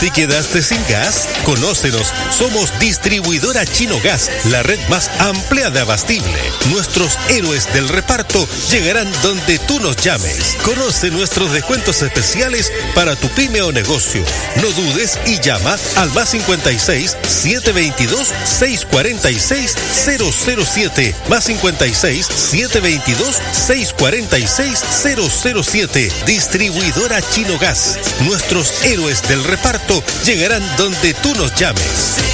¿Te quedaste sin gas? Conócenos, somos Distribuidora Chino Gas, la red más amplia de abastible. Nuestros héroes del reparto llegarán donde tú nos llames. Conoce nuestros descuentos especiales para tu pyme o negocio. No dudes y llama al +56 722 646 007, +56 722 646 007. Distribuidora Chino Gas. Nuestros héroes del reparto llegarán donde tú nos llames.